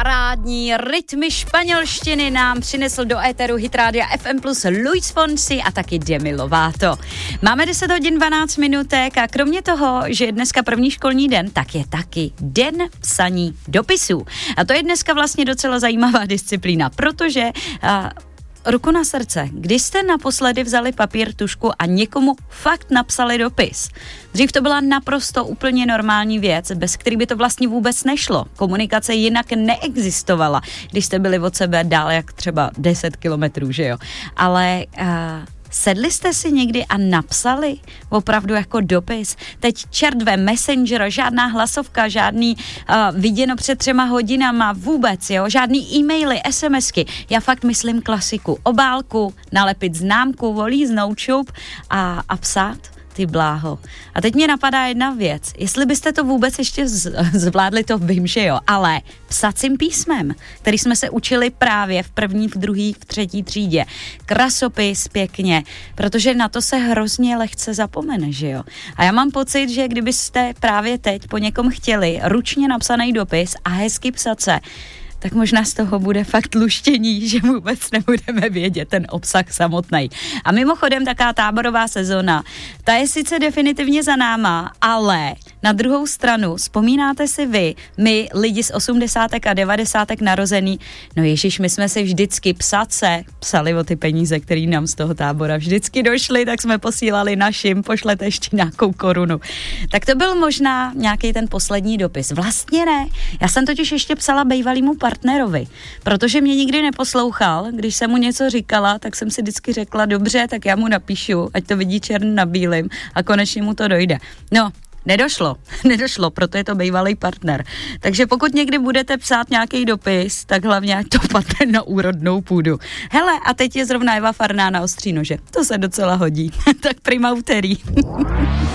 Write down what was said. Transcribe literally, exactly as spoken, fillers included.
Parádní rytmy španělštiny nám přinesl do éteru Hit Rádia F M plus Luis Fonsi a taky Demi Lovato. Máme deset hodin dvanáct minutek a kromě toho, že je dneska první školní den, tak je taky den psaní dopisů. A to je dneska vlastně docela zajímavá disciplína, protože uh, ruku na srdce, kdy jste naposledy vzali papír, tužku a někomu fakt napsali dopis? Dřív to byla naprosto úplně normální věc, bez který by to vlastně vůbec nešlo. Komunikace jinak neexistovala, když jste byli od sebe dál jak třeba deset kilometrů, že jo? Ale uh, sedli jste si někdy a napsali opravdu jako dopis? Teď čertve Messenger, žádná hlasovka, žádný uh, viděno před třema hodinama, vůbec, jo? Žádný e-maily, SMSky. Já fakt myslím klasiku. Obálku, nalepit známku, volíznout šup a, a psát. Ty bláho. A teď mě napadá jedna věc. Jestli byste to vůbec ještě z- zvládli, to vím, že jo, ale psacím písmem, který jsme se učili právě v první, v druhý, v třetí třídě. Krasopis pěkně, protože na to se hrozně lehce zapomene, že jo. A já mám pocit, že kdybyste právě teď po někom chtěli ručně napsaný dopis a hezky psat se, tak možná z toho bude fakt luštění, že vůbec nebudeme vědět ten obsah samotný. A mimochodem taká táborová sezona, ta je sice definitivně za náma, ale na druhou stranu, vzpomínáte si vy, my lidi z osmdesátek a devadesátek narozený, no ježiš, my jsme si vždycky psat se, psali o ty peníze, které nám z toho tábora vždycky došly, tak jsme posílali našim, pošlete ještě nějakou korunu. Tak to byl možná nějaký ten poslední dopis. Vlastně ne, já jsem totiž ještě psala bejvalýmu partnerovi, protože mě nikdy neposlouchal, když jsem mu něco říkala, tak jsem si vždycky řekla, dobře, tak já mu napíšu, ať to vidí černý na bílým a konečně mu to dojde. No, nedošlo, nedošlo, proto je to bývalý partner. Takže pokud někdy budete psát nějaký dopis, tak hlavně ať to padne na úrodnou půdu. Hele, a teď je zrovna Eva Farná na ostří nože. To se docela hodí. Tak prima úterý.